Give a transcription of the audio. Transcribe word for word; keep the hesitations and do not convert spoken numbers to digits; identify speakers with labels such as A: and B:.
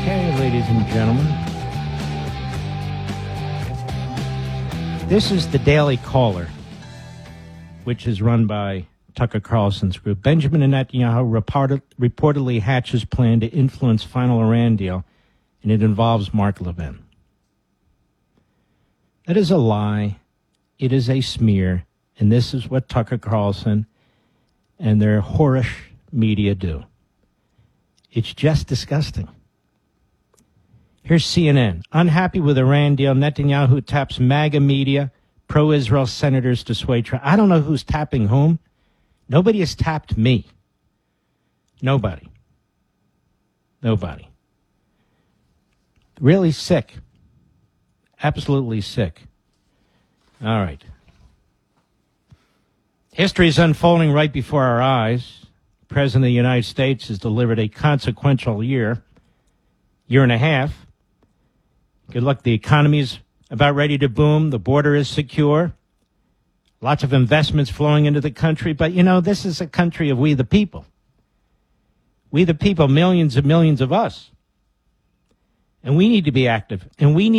A: Okay, ladies and gentlemen. This is the Daily Caller, which is run by Tucker Carlson's group. Benjamin Netanyahu reported, reportedly hatches plan to influence final Iran deal, and it involves Mark Levin. That is a lie. It is a smear, and this is what Tucker Carlson and their whorish media do. It's just disgusting. Here's C N N. Unhappy with Iran deal, Netanyahu taps MAGA media, pro-Israel senators to sway Trump. I don't know who's tapping whom. Nobody has tapped me. Nobody. Nobody. Really sick. Absolutely sick. All right. History is unfolding right before our eyes. The President of the United States has delivered a consequential year, year and a half. Good luck. The economy's about ready to boom. The border is secure. Lots of investments flowing into the country. But, you know, this is a country of we the people. We the people, millions and millions of us. And we need to be active. And we need